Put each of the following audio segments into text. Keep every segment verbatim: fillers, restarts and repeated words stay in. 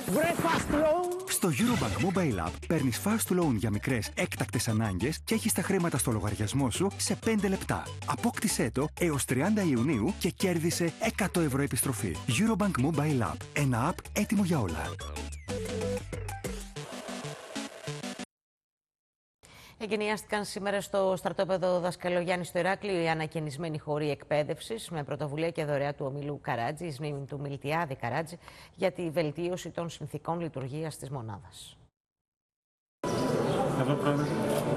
Βρε Fast Loan! Στο Eurobank Mobile App παίρνεις Fast Loan για μικρές έκτακτες ανάγκες και έχεις τα χρήματα στο λογαριασμό σου σε πέντε λεπτά. Απόκτησέ το έως τριάντα Ιουνίου και κέρδισε εκατό ευρώ επιστροφή. Eurobank Mobile App. Ένα app έτοιμο για όλα. Εγκαινιάστηκαν σήμερα στο στρατόπεδο Δασκαλογιάννη στο Ηράκλειο οι ανακαινισμένοι χώροι εκπαίδευσης με πρωτοβουλία και δωρεά του ομίλου Καράτζη, εις μνήμη του Μιλτιάδη Καράτζη, για τη βελτίωση των συνθηκών λειτουργίας της μονάδας. Εδώ, πρόεδρε.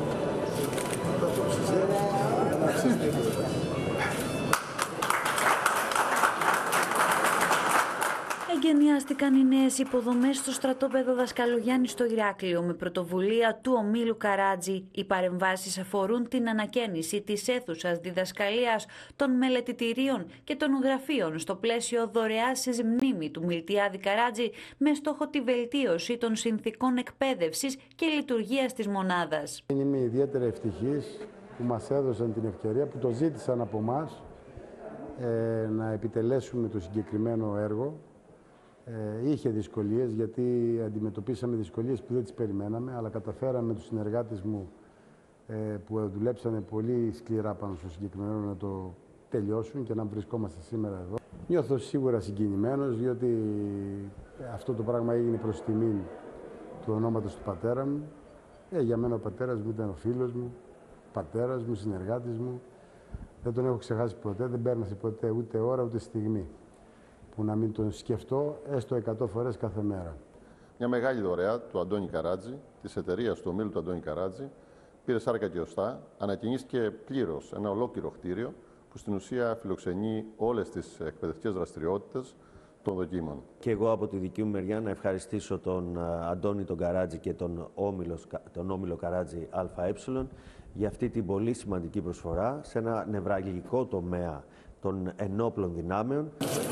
Εγκαινιάστηκαν οι νέες υποδομές στο στρατόπεδο Δασκαλογιάννη στο Ηράκλειο με πρωτοβουλία του ομίλου Καράτζη. Οι παρεμβάσεις αφορούν την ανακαίνιση της αίθουσας διδασκαλίας, των μελετητηρίων και των γραφείων στο πλαίσιο δωρεάς εις μνήμη του Μιλτιάδη Καράτζη με στόχο τη βελτίωση των συνθηκών εκπαίδευσης και λειτουργίας της μονάδας. Είμαι ιδιαίτερα ευτυχής που μας έδωσαν την ευκαιρία, που το ζήτησαν από εμάς, ε, να επιτελέσουμε το συγκεκριμένο έργο. Ε, είχε δυσκολίες γιατί αντιμετωπίσαμε δυσκολίες που δεν τις περιμέναμε, αλλά καταφέραμε με τους συνεργάτες μου ε, που δουλέψανε πολύ σκληρά πάνω στο συγκεκριμένο να το τελειώσουν και να βρισκόμαστε σήμερα εδώ. Νιώθω σίγουρα συγκινημένος, διότι αυτό το πράγμα έγινε προς τιμήν του ονόματος του πατέρα μου. Ε, για μένα ο πατέρας μου ήταν ο φίλος μου, πατέρας μου, συνεργάτης μου. Δεν τον έχω ξεχάσει ποτέ, δεν πέρασε ποτέ ούτε ώρα ούτε στιγμή που να μην τον σκεφτώ έστω εκατό φορές κάθε μέρα. Μια μεγάλη δωρεά του Αντώνη Καράτζη, της εταιρείας του ομίλου του Αντώνη Καράτζη, πήρε σάρκα και οστά, ανακαινίστηκε πλήρως ένα ολόκληρο κτίριο που στην ουσία φιλοξενεί όλες τις εκπαιδευτικές δραστηριότητες των δοκίμων. Και εγώ από τη δική μου μεριά να ευχαριστήσω τον Αντώνη τον Καράτζη και τον Όμιλο, τον Όμιλο Καράτζη ΑΕ για αυτή την πολύ σημαντική προσφορά σε ένα νευραλγικό τομέα των ενόπλων δυνάμεων.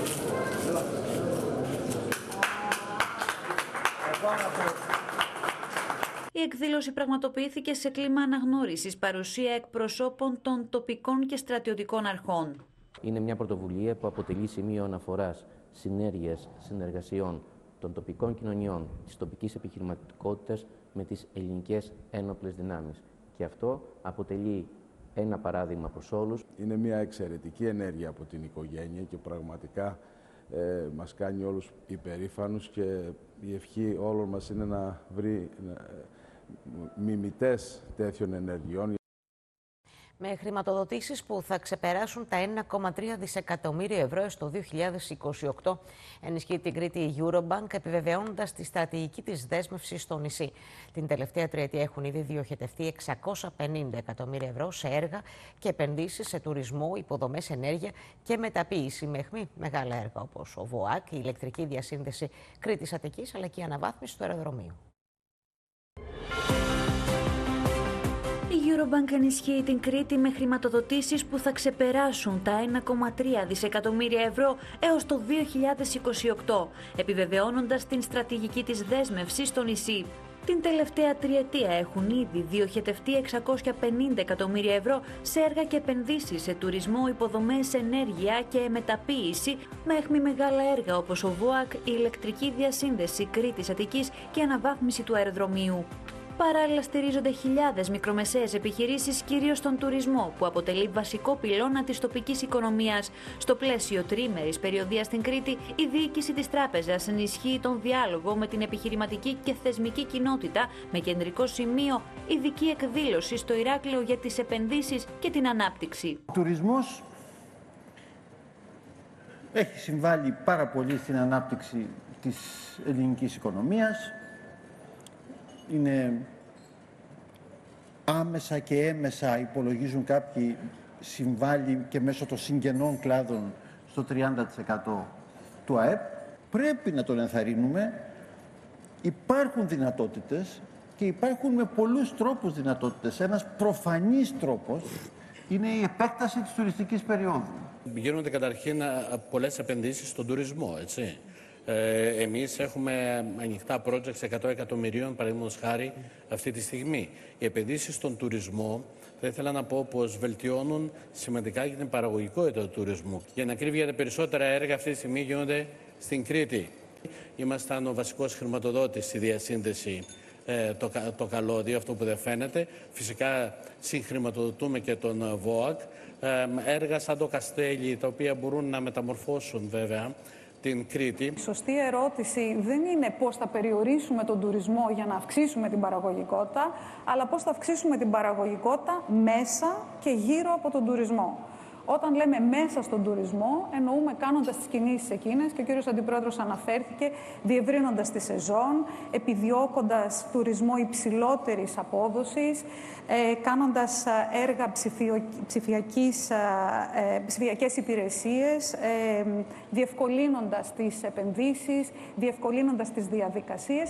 Η εκδήλωση πραγματοποιήθηκε σε κλίμα αναγνώρισης, παρουσία εκπροσώπων των τοπικών και στρατιωτικών αρχών. Είναι μια πρωτοβουλία που αποτελεί σημείο αναφοράς συνέργειας, συνεργασιών των τοπικών κοινωνιών, της τοπικής επιχειρηματικότητας με τις ελληνικές ένοπλες δυνάμεις. Και αυτό αποτελεί ένα παράδειγμα προς όλους. Είναι μια εξαιρετική ενέργεια από την οικογένεια και πραγματικά ε, μας κάνει όλους υπερήφανους και η ευχή όλων μας είναι να βρει ε, μιμητές τέτοιων ενεργειών. Με χρηματοδοτήσεις που θα ξεπεράσουν τα ένα κόμμα τρία δισεκατομμύρια ευρώ έως το δύο χιλιάδες είκοσι οκτώ, ενισχύει την Κρήτη η Eurobank, επιβεβαιώνοντας τη στρατηγική της δέσμευσης στο νησί. Την τελευταία τριετία έχουν ήδη διοχετευτεί εξακόσια πενήντα εκατομμύρια ευρώ σε έργα και επενδύσεις σε τουρισμό, υποδομές, ενέργεια και μεταποίηση, με αιχμή μεγάλα έργα όπως ο ΒΟΑΚ, η ηλεκτρική διασύνδεση Κρήτης Αττικής, αλλά και η αναβάθμιση του αεροδρομίου. Η Eurobank ενισχύει την Κρήτη με χρηματοδοτήσεις που θα ξεπεράσουν τα ένα κόμμα τρία δισεκατομμύρια ευρώ έως το δύο χιλιάδες είκοσι οκτώ, επιβεβαιώνοντας την στρατηγική της δέσμευσης στο νησί. Την τελευταία τριετία έχουν ήδη διοχετευτεί εξακόσια πενήντα εκατομμύρια ευρώ σε έργα και επενδύσεις σε τουρισμό, υποδομές, ενέργεια και μεταποίηση, με αιχμή μεγάλα έργα όπως ο ΒΟΑΚ, η ηλεκτρική διασύνδεση Κρήτης Αττικής και αναβάθμιση του αεροδρομίου. Παράλληλα, στηρίζονται χιλιάδες μικρομεσαίες επιχειρήσεις, κυρίως στον τουρισμό, που αποτελεί βασικό πυλώνα της τοπικής οικονομίας. Στο πλαίσιο τριήμερης περιοδίας στην Κρήτη, η διοίκηση της τράπεζας ενισχύει τον διάλογο με την επιχειρηματική και θεσμική κοινότητα, με κεντρικό σημείο ειδική εκδήλωση στο Ηράκλειο για τις επενδύσεις και την ανάπτυξη. Ο τουρισμός έχει συμβάλει πάρα πολύ στην ανάπτυξη της ελληνικής οικονομίας. Είναι άμεσα και έμεσα, υπολογίζουν κάποιοι, συμβάλλει και μέσω των συγγενών κλάδων στο τριάντα τοις εκατό του ΑΕΠ. Πρέπει να τον ενθαρρύνουμε. Υπάρχουν δυνατότητες και υπάρχουν με πολλούς τρόπους δυνατότητες. Ένας προφανής τρόπος είναι η επέκταση της τουριστικής περίοδου. Γίνονται καταρχήν πολλές επενδύσεις στον τουρισμό, έτσι. Ε, εμείς έχουμε ανοιχτά projects εκατό εκατομμυρίων, παραδείγματος χάρη, αυτή τη στιγμή. Οι επενδύσεις στον τουρισμό, θα ήθελα να πω πως βελτιώνουν σημαντικά και την παραγωγικότητα του τουρισμού. Για να ακρίβεια, περισσότερα έργα αυτή τη στιγμή γίνονται στην Κρήτη. Ήμασταν ο βασικός χρηματοδότης στη διασύνδεση ε, το, το καλώδιο, αυτό που δεν φαίνεται. Φυσικά συγχρηματοδοτούμε και τον ΒΟΑΚ. Ε, έργα σαν το Καστέλι, τα οποία μπορούν να μεταμορφώσουν βέβαια την Κρήτη. Η σωστή ερώτηση δεν είναι πώς θα περιορίσουμε τον τουρισμό για να αυξήσουμε την παραγωγικότητα, αλλά πώς θα αυξήσουμε την παραγωγικότητα μέσα και γύρω από τον τουρισμό. Όταν λέμε μέσα στον τουρισμό, εννοούμε κάνοντας τις κινήσεις εκείνες, και ο κύριος Αντιπρόεδρος αναφέρθηκε, διευρύνοντας τη σεζόν, επιδιώκοντας τουρισμό υψηλότερης απόδοσης, ε, κάνοντας έργα ψηφιο, ψηφιακής, ε, ψηφιακές υπηρεσίες, ε, διευκολύνοντας τις επενδύσεις, διευκολύνοντας τις διαδικασίες.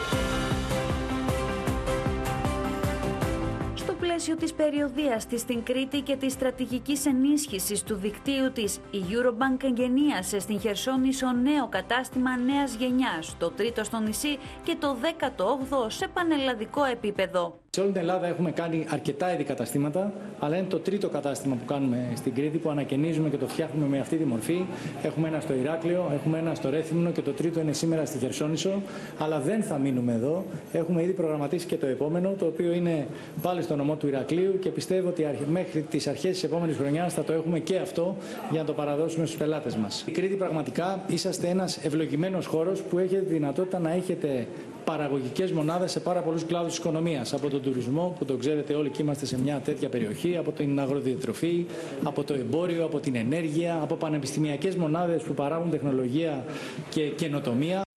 Στο πλαίσιο της περιοδείας της στην Κρήτη και της στρατηγικής ενίσχυσης του δικτύου της, η Eurobank εγγενίασε στην Χερσόνησο νέο κατάστημα νέας γενιάς, το τρίτο στο νησί και το δέκατο όγδοο σε πανελλαδικό επίπεδο. Σε όλη την Ελλάδα έχουμε κάνει αρκετά είδη καταστήματα, αλλά είναι το τρίτο κατάστημα που κάνουμε στην Κρήτη, που ανακαινίζουμε και το φτιάχνουμε με αυτή τη μορφή. Έχουμε ένα στο Ηράκλειο, έχουμε ένα στο Ρέθυμνο και το τρίτο είναι σήμερα στη Χερσόνησο. Αλλά δεν θα μείνουμε εδώ. Έχουμε ήδη προγραμματίσει και το επόμενο, το οποίο είναι πάλι στο νομό του Ηρακλείου, και πιστεύω ότι μέχρι τις αρχές της επόμενης χρονιάς θα το έχουμε και αυτό για να το παραδώσουμε στους πελάτες μας. Η Κρήτη πραγματικά είσαστε ένας ευλογημένος χώρος που έχετε τη δυνατότητα να έχετε παραγωγικές μονάδες σε πάρα πολλούς κλάδους της οικονομίας. Από τον τουρισμό, που το ξέρετε όλοι και είμαστε σε μια τέτοια περιοχή, από την αγροδιατροφή, από το εμπόριο, από την ενέργεια, από πανεπιστημιακές μονάδες που παράγουν τεχνολογία και καινοτομία.